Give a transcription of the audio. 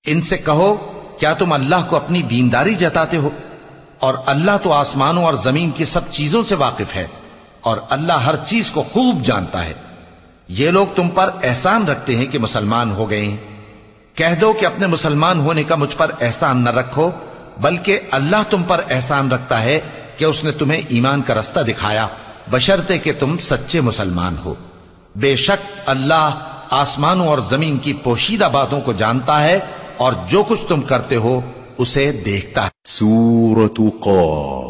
इनसे कहो, क्या तुम अल्लाह को अपनी दीनदारी जताते हो? और अल्लाह तो आसमानों और जमीन की सब चीजों से वाकिफ है और अल्लाह हर चीज को खूब जानता है। ये लोग तुम पर एहसान रखते हैं कि मुसलमान हो गए हैं। कह दो कि अपने मुसलमान होने का मुझ पर एहसान न रखो, बल्कि अल्लाह तुम पर एहसान रखता है कि उसने तुम्हें ईमान का रास्ता दिखाया, बशर्ते कि तुम सच्चे मुसलमान हो। बेशक अल्लाह आसमानों और जमीन की पोशीदा बातों को जानता है और जो कुछ तुम करते हो उसे देखता है। सूरत क़ाफ।